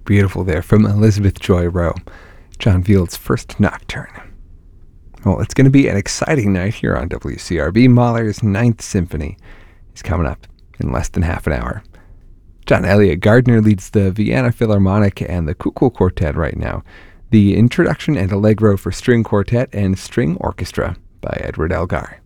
Beautiful there from Elizabeth Joy Rowe, John Field's First Nocturne. Well, it's going to be an exciting night here on WCRB. Mahler's Ninth Symphony is coming up in less than half an hour. John Elliott Gardner leads the Vienna Philharmonic and the Kukl Quartet right now. The Introduction and Allegro for String Quartet and String Orchestra by Edward Elgar.